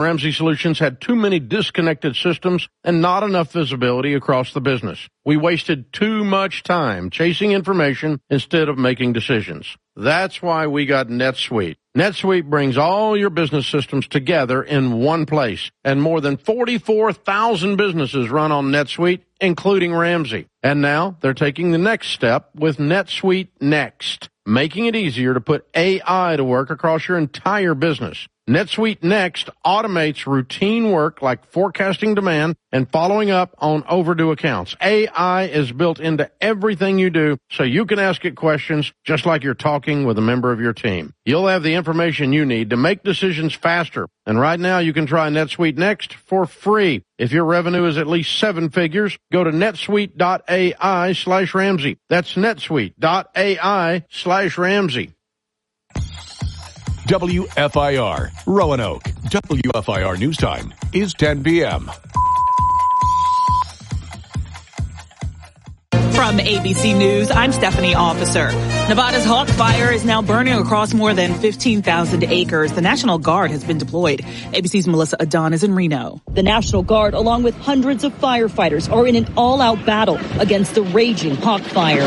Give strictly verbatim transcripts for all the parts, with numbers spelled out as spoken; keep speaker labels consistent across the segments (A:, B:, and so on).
A: Ramsey Solutions had too many disconnected systems and not enough visibility across the business. We wasted too much time chasing information instead of making decisions. That's why we got NetSuite. NetSuite brings all your business systems together in one place, and more than forty-four thousand businesses run on NetSuite, including Ramsey. And now they're taking the next step with NetSuite Next, making it easier to put A I to work across your entire business. NetSuite Next automates routine work like forecasting demand and following up on overdue accounts. A I is built into everything you do, so you can ask it questions just like you're talking with a member of your team. You'll have the information you need to make decisions faster. And right now you can try NetSuite Next for free. If your revenue is at least seven figures, go to netsuite.ai slash Ramsey. That's netsuite.ai slash Ramsey.
B: W F I R, Roanoke. W F I R News Time is ten p.m.
C: From A B C News, I'm Stephanie Officer. Nevada's Hawk Fire is now burning across more than fifteen thousand acres. The National Guard has been deployed. A B C's Melissa Adon is in Reno.
D: The National Guard, along with hundreds of firefighters, are in an all-out battle against the raging Hawk Fire.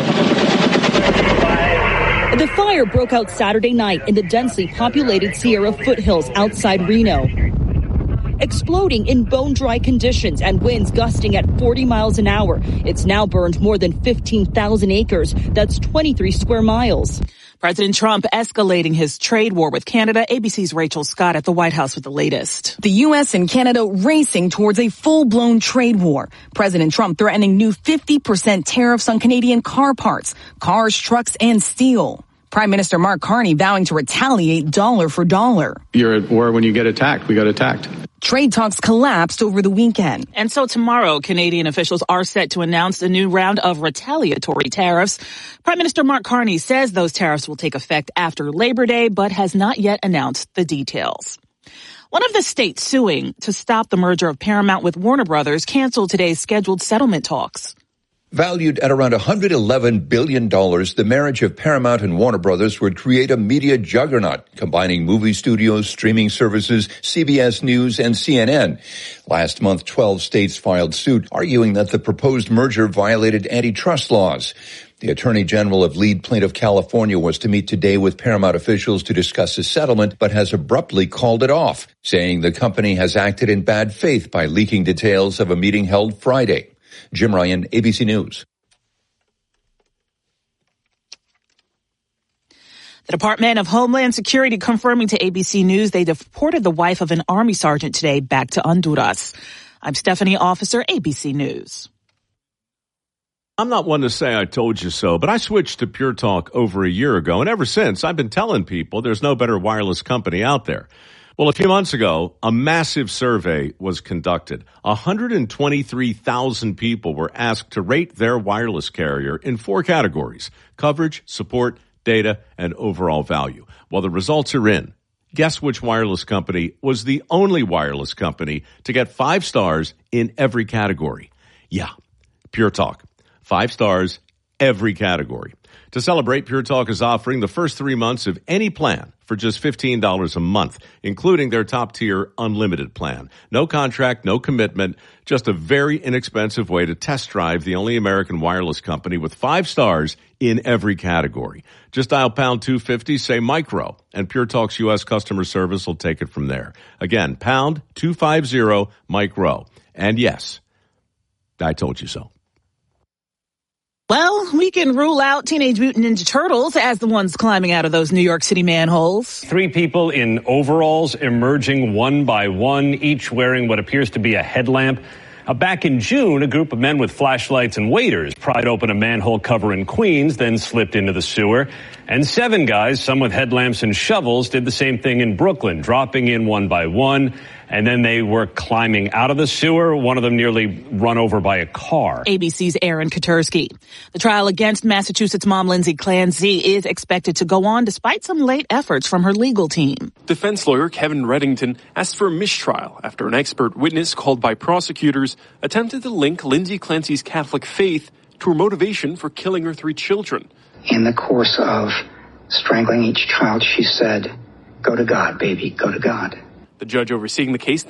D: The fire broke out Saturday night in the densely populated Sierra foothills outside Reno, exploding in bone-dry conditions and winds gusting at forty miles an hour. It's now burned more than fifteen thousand acres. That's twenty-three square miles.
C: President Trump escalating his trade war with Canada. A B C's Rachel Scott at the White House with the latest.
E: The U S and Canada racing towards a full-blown trade war. President Trump threatening new fifty percent tariffs on Canadian car parts, cars, trucks, and steel. Prime Minister Mark Carney vowing to retaliate dollar for dollar.
F: You're at war when you get attacked. We got attacked.
E: Trade talks collapsed over the weekend.
C: And so tomorrow, Canadian officials are set to announce a new round of retaliatory tariffs. Prime Minister Mark Carney says those tariffs will take effect after Labor Day, but has not yet announced the details. One of the states suing to stop the merger of Paramount with Warner Brothers canceled today's scheduled settlement talks.
G: Valued at around one hundred eleven billion dollars, the marriage of Paramount and Warner Brothers would create a media juggernaut, combining movie studios, streaming services, C B S News, and C N N. Last month, twelve states filed suit, arguing that the proposed merger violated antitrust laws. The Attorney General of lead plaintiff California was to meet today with Paramount officials to discuss a settlement, but has abruptly called it off, saying the company has acted in bad faith by leaking details of a meeting held Friday. Jim Ryan, A B C News.
C: The Department of Homeland Security confirming to A B C News they deported the wife of an Army sergeant today back to Honduras. I'm Stephanie Officer, A B C News.
H: I'm not one to say I told you so, but I switched to Pure Talk over a year ago, and ever since I've been telling people there's no better wireless company out there. Well, a few months ago, a massive survey was conducted. one hundred twenty-three thousand people were asked to rate their wireless carrier in four categories: coverage, support, data, and overall value. Well, the results are in. Guess which wireless company was the only wireless company to get five stars in every category? Yeah, Pure Talk. Five stars, every category. To celebrate, Pure Talk is offering the first three months of any plan for just fifteen dollars a month, including their top-tier unlimited plan. No contract, no commitment, just a very inexpensive way to test drive the only American wireless company with five stars in every category. Just dial pound two fifty, say micro, and Pure Talk's U S customer service will take it from there. Again, pound two fifty, micro. And yes, I told you so.
C: Well, we can rule out Teenage Mutant Ninja Turtles as the ones climbing out of those New York City manholes.
I: Three people in overalls emerging one by one, each wearing what appears to be a headlamp. Uh, back in June, a group of men with flashlights and waders pried open a manhole cover in Queens, then slipped into the sewer. And seven guys, some with headlamps and shovels, did the same thing in Brooklyn, dropping in one by one. And then they were climbing out of the sewer, one of them nearly run over by a car.
C: A B C's Aaron Katursky. The trial against Massachusetts mom Lindsay Clancy is expected to go on despite some late efforts from her legal team.
J: Defense lawyer Kevin Reddington asked for a mistrial after an expert witness called by prosecutors attempted to link Lindsay Clancy's Catholic faith to her motivation for killing her three children.
K: In the course of strangling each child, she said, "Go to God, baby, go to God."
J: The judge overseeing the case